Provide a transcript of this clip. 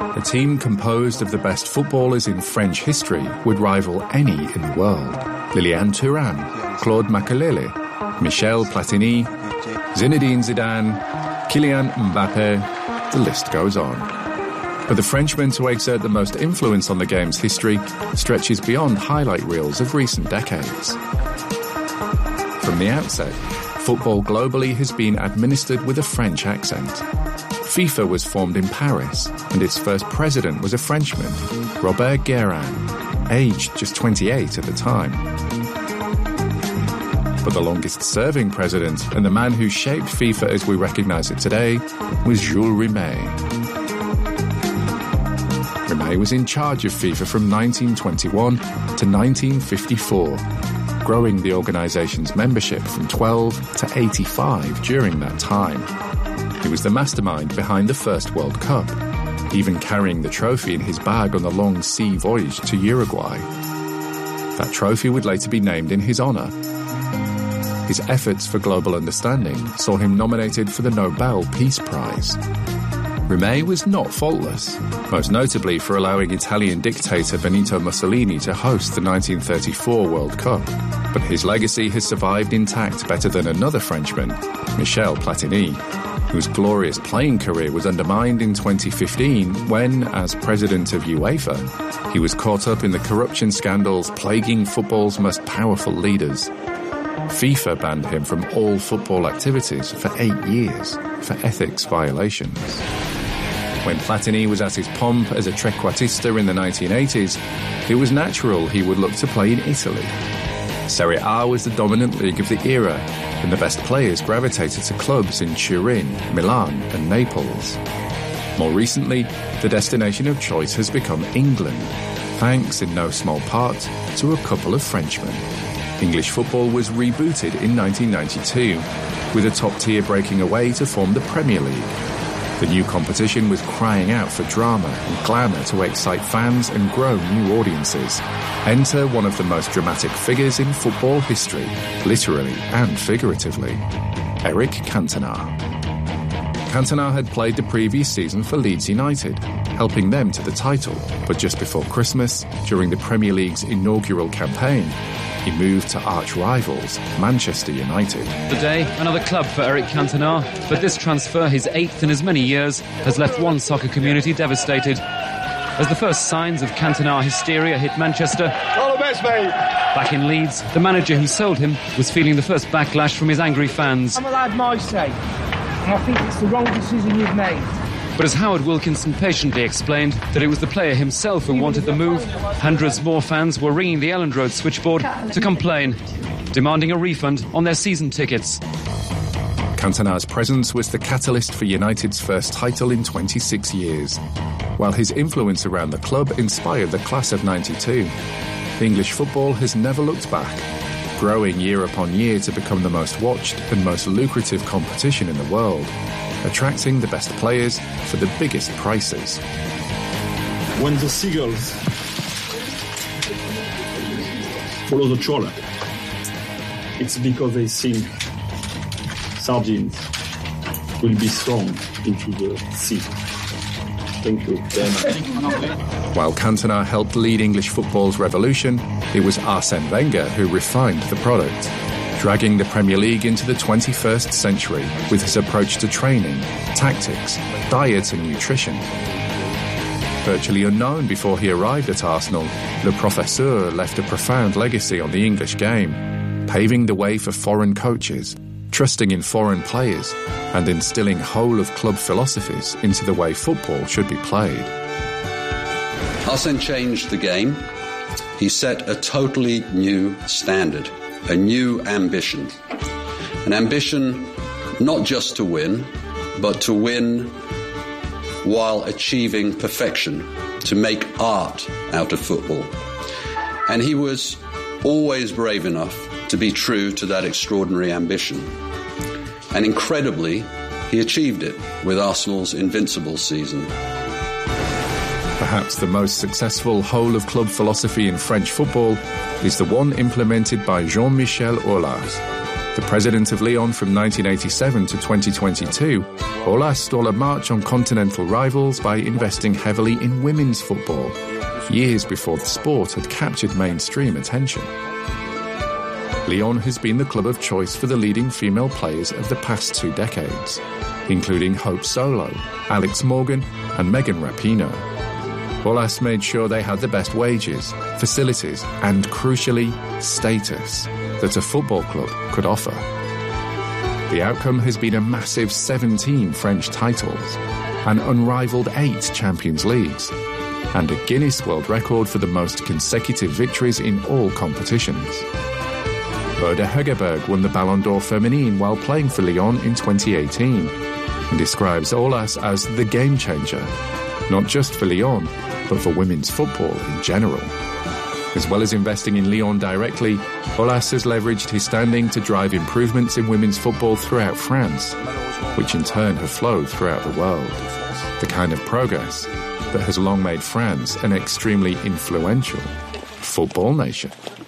A team composed of the best footballers in French history would rival any in the world. Liliane Thuram, Claude Makélélé, Michel Platini, Zinedine Zidane, Kylian Mbappé, the list goes on. But the Frenchman to exert the most influence on the game's history stretches beyond highlight reels of recent decades. From the outset, football globally has been administered with a French accent. FIFA was formed in Paris, and its first president was a Frenchman, Robert Guérin, aged just 28 at the time. But the longest-serving president, and the man who shaped FIFA as we recognise it today, was Jules Rimet. Rimet was in charge of FIFA from 1921 to 1954, growing the organisation's membership from 12 to 85 during that time. He was the mastermind behind the first World Cup, even carrying the trophy in his bag on the long sea voyage to Uruguay. That trophy would later be named in his honour. His efforts for global understanding saw him nominated for the Nobel Peace Prize. Rimet was not faultless, most notably for allowing Italian dictator Benito Mussolini to host the 1934 World Cup. But his legacy has survived intact better than another Frenchman, Michel Platini, whose glorious playing career was undermined in 2015 when, as president of UEFA, he was caught up in the corruption scandals plaguing football's most powerful leaders. FIFA banned him from all football activities for 8 years for ethics violations. When Platini was at his pomp as a trequartista in the 1980s, it was natural he would look to play in Italy. Serie A was the dominant league of the era, and the best players gravitated to clubs in Turin, Milan and Naples. More recently, the destination of choice has become England, thanks in no small part to a couple of Frenchmen. English football was rebooted in 1992, with a top tier breaking away to form the Premier League. The new competition was crying out for drama and glamour to excite fans and grow new audiences. Enter one of the most dramatic figures in football history, literally and figuratively, Eric Cantona. Cantona had played the previous season for Leeds United, helping them to the title, but just before Christmas, during the Premier League's inaugural campaign, he moved to arch-rivals Manchester United. Today, another club for Eric Cantona, but this transfer, his 8th in as many years, has left one soccer community devastated. As the first signs of Cantona hysteria hit Manchester, all the best, mate. Back in Leeds, the manager who sold him was feeling the first backlash from his angry fans. I'm allowed my say, and I think it's the wrong decision you've made. But as Howard Wilkinson patiently explained that it was the player himself who wanted the move, hundreds more fans were ringing the Elland Road switchboard to complain, demanding a refund on their season tickets. Cantona's presence was the catalyst for United's first title in 26 years, while his influence around the club inspired the class of '92. English football has never looked back, growing year upon year to become the most watched and most lucrative competition in the world, attracting the best players for the biggest prices. When the seagulls follow the trawler, it's because they think sardines will be thrown into the sea. Thank you very much. While Cantona helped lead English football's revolution, it was Arsène Wenger who refined the product, dragging the Premier League into the 21st century with his approach to training, tactics, diet and nutrition. Virtually unknown before he arrived at Arsenal, Le Professeur left a profound legacy on the English game, paving the way for foreign coaches, trusting in foreign players, and instilling whole-of-club philosophies into the way football should be played. Arsène changed the game. He set a totally new standard, a new ambition. An ambition not just to win, but to win while achieving perfection, to make art out of football. And he was always brave enough to be true to that extraordinary ambition. And incredibly, he achieved it with Arsenal's invincible season. Perhaps the most successful whole-of-club philosophy in French football is the one implemented by Jean-Michel Aulas, The president of Lyon from 1987 to 2022, Aulas stole a march on continental rivals by investing heavily in women's football, years before the sport had captured mainstream attention. Lyon has been the club of choice for the leading female players of the past 2 decades, including Hope Solo, Alex Morgan and Megan Rapinoe. Aulas made sure they had the best wages, facilities and, crucially, status that a football club could offer. The outcome has been a massive 17 French titles, an unrivaled 8 Champions Leagues, and a Guinness World Record for the most consecutive victories in all competitions. Bode Hegerberg won the Ballon d'Or Féminine while playing for Lyon in 2018 and describes Aulas as the game changer, not just for Lyon, but for women's football in general. As well as investing in Lyon directly, Aulas has leveraged his standing to drive improvements in women's football throughout France, which in turn have flowed throughout the world. The kind of progress that has long made France an extremely influential football nation.